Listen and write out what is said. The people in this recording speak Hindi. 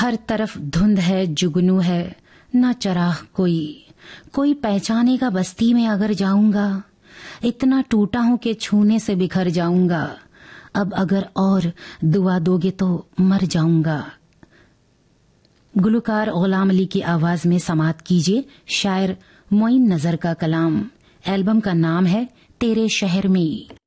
हर तरफ धुंध है, जुगनू है, न चराग कोई पहचानेगा बस्ती में अगर जाऊंगा। इतना टूटा हूं कि छूने से बिखर जाऊंगा। अब अगर और दुआ दोगे तो मर जाऊंगा। गुलकार गुलाम अली की आवाज में समात कीजिए शायर मोइन नजर का कलाम। एल्बम का नाम है तेरे शहर में।